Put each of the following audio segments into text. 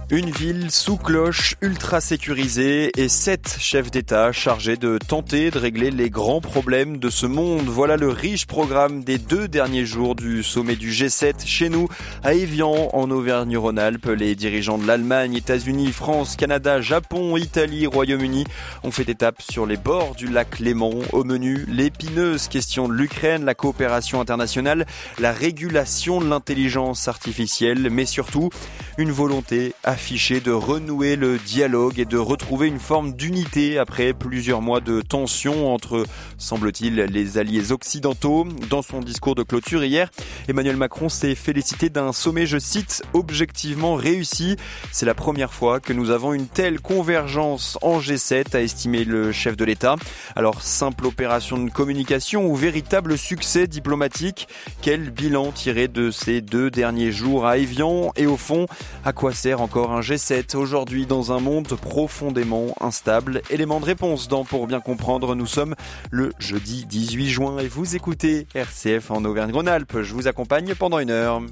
Une ville sous cloche, ultra sécurisée et 7 chefs d'État chargés de tenter de régler les grands problèmes de ce monde. Voilà le riche programme des 2 derniers jours du sommet du G7 chez nous, à Évian, en Auvergne-Rhône-Alpes. Les dirigeants de l'Allemagne, États-Unis, France, Canada, Japon, Italie, Royaume-Uni ont fait étape sur les bords du lac Léman. Au menu, l'épineuse question de l'Ukraine, la coopération internationale, la régulation de l'intelligence artificielle, mais surtout une volonté affiché de renouer le dialogue et de retrouver une forme d'unité après plusieurs mois de tension entre, semble-t-il, les alliés occidentaux. Dans son discours de clôture hier, Emmanuel Macron s'est félicité d'un sommet, je cite, objectivement réussi. C'est la première fois que nous avons une telle convergence en G7, a estimé le chef de l'État. Alors, simple opération de communication ou véritable succès diplomatique? Quel bilan tiré de ces 2 derniers jours à Évian? Et au fond, à quoi sert encore un G7 aujourd'hui dans un monde profondément instable? Élément de réponse dans Pour bien comprendre. Nous sommes le jeudi 18 juin et vous écoutez RCF en Auvergne-Rhône-Alpes. Je vous accompagne pendant 1 heure.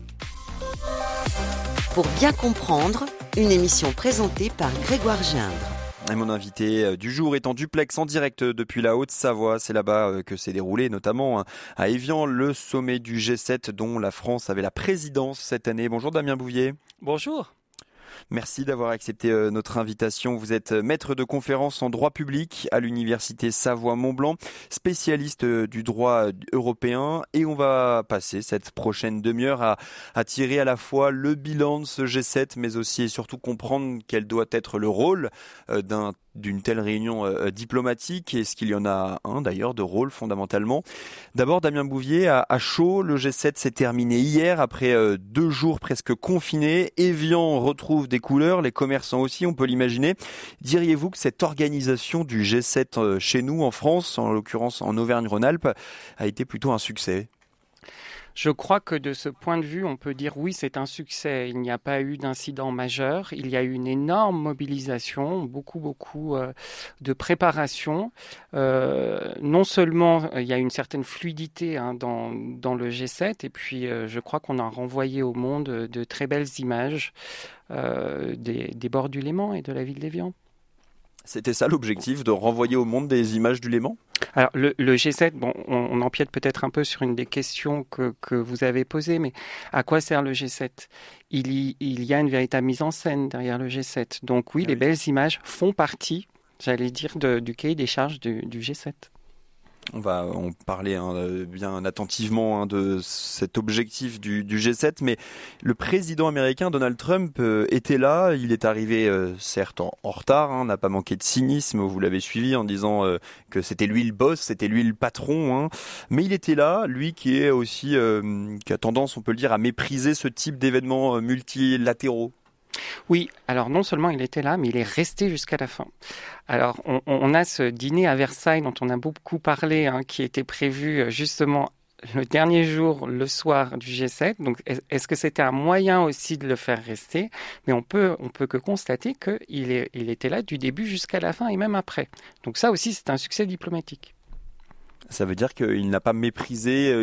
Pour bien comprendre, une émission présentée par Grégoire Gindre. Et mon invité du jour est en duplex en direct depuis la Haute-Savoie. C'est là-bas que s'est déroulé, notamment à Évian, le sommet du G7 dont la France avait la présidence cette année. Bonjour Damien Bouvier. Bonjour. Merci d'avoir accepté notre invitation. Vous êtes maître de conférences en droit public à l'université Savoie-Mont-Blanc, spécialiste du droit européen. Et on va passer cette prochaine demi-heure à tirer à la fois le bilan de ce G7, mais aussi et surtout comprendre quel doit être le rôle d'une telle réunion diplomatique. Est-ce qu'il y en a un d'ailleurs de rôle fondamentalement? D'abord, Damien Bouvier, à chaud, le G7 s'est terminé hier après 2 jours presque confinés. Évian retrouve des couleurs, les commerçants aussi, on peut l'imaginer. Diriez-vous que cette organisation du G7 chez nous en France, en l'occurrence en Auvergne-Rhône-Alpes, a été plutôt un succès? Je crois que de ce point de vue, on peut dire oui, c'est un succès. Il n'y a pas eu d'incident majeur. Il y a eu une énorme mobilisation, beaucoup de préparation. Non seulement il y a une certaine fluidité dans le G7, et puis je crois qu'on a renvoyé au monde de très belles images des bords du Léman et de la ville d'Évian. C'était ça l'objectif, de renvoyer au monde des images du Léman? Alors le G7, bon, on empiète peut-être un peu sur une des questions que vous avez posées, mais à quoi sert le G7? Il y a une véritable mise en scène derrière le G7. Donc oui, les belles images font partie, j'allais dire, du cahier des charges du G7. On va en parler bien attentivement de cet objectif du G7, mais le président américain Donald Trump était là. Il est arrivé certes en retard, n'a pas manqué de cynisme, vous l'avez suivi en disant que c'était lui le boss, c'était lui le patron, mais il était là, lui qui est aussi qui a tendance, on peut le dire, à mépriser ce type d'événements multilatéraux. Oui, alors non seulement il était là, mais il est resté jusqu'à la fin. Alors on a ce dîner à Versailles dont on a beaucoup parlé, qui était prévu justement le dernier jour, le soir du G7. Donc est-ce que c'était un moyen aussi de le faire rester? Mais on peut que constater qu'il était là du début jusqu'à la fin et même après. Donc ça aussi c'est un succès diplomatique. Ça veut dire qu'il n'a pas méprisé